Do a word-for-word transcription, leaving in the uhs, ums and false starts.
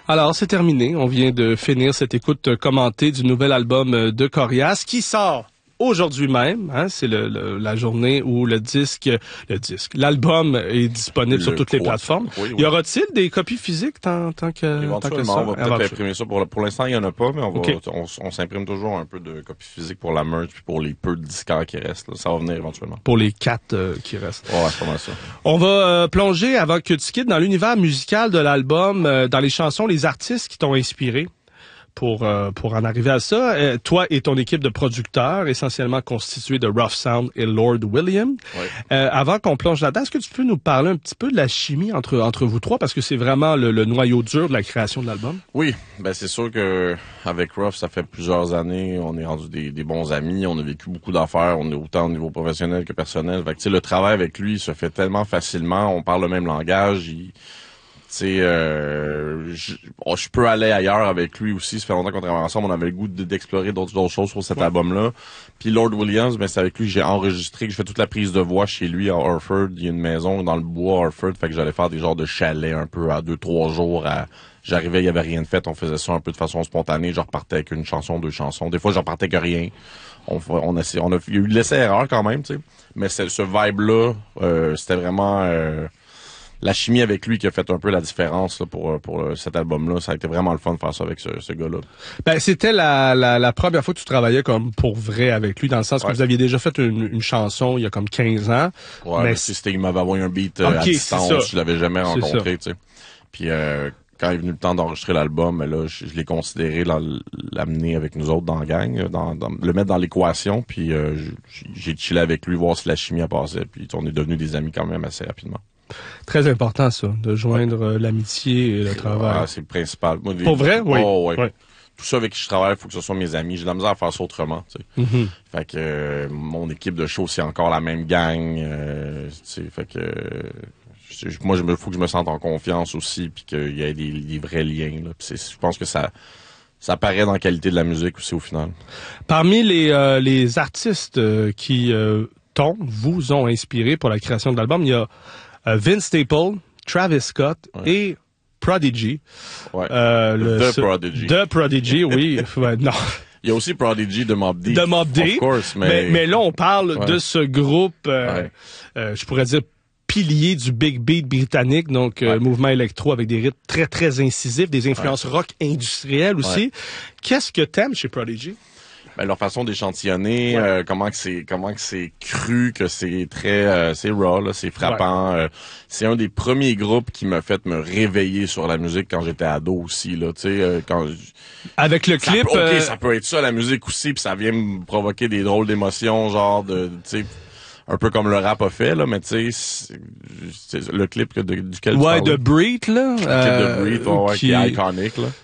Alors, c'est terminé. On vient de finir cette écoute commentée du nouvel album de Corias qui sort aujourd'hui même. Hein, c'est le, le, la journée où le disque, le disque, l'album est disponible le sur toutes les plateformes. Oui, oui. Y aura-t-il des copies physiques tant, tant que Éventuellement, tant que ça? on va peut-être imprimer ça. Pour, pour l'instant, il n'y en a pas, mais on, va, okay. on, on s'imprime toujours un peu de copies physiques pour la merch puis pour les peu de disquaires qui restent. Là. Ça va venir éventuellement. Pour les quatre euh, qui restent. Ouais, c'est pas mal ça. On va euh, plonger avant que tu quittes dans l'univers musical de l'album, euh, dans les chansons, les artistes qui t'ont inspiré. Pour euh, pour en arriver à ça, euh, toi et ton équipe de producteurs, essentiellement constituée de Rough Sound et Lord William. Oui. Euh, avant qu'on plonge là-dedans, est-ce que tu peux nous parler un petit peu de la chimie entre entre vous trois, parce que c'est vraiment le, le noyau dur de la création de l'album? Oui, ben c'est sûr que avec Rough, ça fait plusieurs années, on est rendu des, des bons amis, on a vécu beaucoup d'affaires, on est autant au niveau professionnel que personnel. Fait que tu sais, le travail avec lui se fait tellement facilement, on parle le même langage. Il... C'est, euh, je, oh, je peux aller ailleurs avec lui aussi. Ça fait longtemps qu'on travaille ensemble. On avait le goût d'explorer d'autres, d'autres choses sur cet ouais. album-là. Puis Lord Williams, ben c'est avec lui que j'ai enregistré, que j'ai fait toute la prise de voix chez lui à Orford. Il y a une maison dans le bois à Orford, fait que j'allais faire des genres de chalets un peu à deux, trois jours. À... J'arrivais, il y avait rien de fait. On faisait ça un peu de façon spontanée. Je repartais avec une chanson, deux chansons. Des fois, je repartais que rien. On, on a, on a, il y a eu de l'essai-erreur quand même, tu sais. Mais c'est, ce vibe-là, euh, c'était vraiment. Euh, La chimie avec lui qui a fait un peu la différence là, pour pour cet album-là. Ça a été vraiment le fun de faire ça avec ce, ce gars-là. Ben c'était la, la la première fois que tu travaillais comme pour vrai avec lui, dans le sens ouais. que vous aviez déjà fait une, une chanson il y a comme quinze ans. Ouais, mais, mais c'était il m'avait envoyé un beat euh, okay, à distance, je l'avais jamais rencontré, tu sais. Puis euh, quand est venu le temps d'enregistrer l'album, là, je, je l'ai considéré l'amener avec nous autres dans la gang, dans, dans, le mettre dans l'équation, puis euh, j'ai chillé avec lui, voir si la chimie a passé, puis on est devenus des amis quand même assez rapidement. Très important, ça, de joindre ouais. l'amitié et le travail. Ah, c'est le principal. Moi, Pour vrai? Oui. Oh, ouais. ouais. Tout ça avec qui je travaille, il faut que ce soit mes amis. J'ai de la misère à faire ça autrement, tu sais. Mm-hmm. Fait que euh, mon équipe de show, c'est encore la même gang. Euh, tu sais, fait que euh, moi, il faut que je me sente en confiance aussi, puis qu'il y ait des, des vrais liens. Là. Puis je pense que ça... Ça paraît dans la qualité de la musique aussi, au final. Parmi les, euh, les artistes euh, qui euh, t'ont, vous ont inspiré pour la création de l'album, il y a euh, Vince Staples, Travis Scott ouais. et Prodigy. Ouais. Euh, le, The ce, Prodigy. The Prodigy, oui. ouais, non. Il y a aussi Prodigy de Mobb Deep. De Mobb Deep. Of course, mais... mais... Mais là, on parle ouais. de ce groupe, euh, ouais. euh, je pourrais dire, pilier du big beat britannique, donc euh, ouais. mouvement électro avec des rythmes très, très incisifs, des influences ouais. rock industrielles aussi. Ouais. Qu'est-ce que t'aimes chez Prodigy? Ben, leur façon d'échantillonner, ouais. euh, comment que c'est comment que c'est cru, que c'est très euh, c'est raw là, c'est frappant. Ouais. Euh, c'est un des premiers groupes qui m'a fait me réveiller sur la musique quand j'étais ado aussi là, tu sais euh, quand avec le ça clip peut, OK, euh... ça peut être ça la musique aussi, puis ça vient me provoquer des drôles d'émotions genre de tu sais un peu comme le rap a fait, là, mais tu sais, c'est le clip que de, duquel ouais, tu de Breathe, là. Le euh, clip de Breathe, ouais, ouais, qui... qui est iconique, là.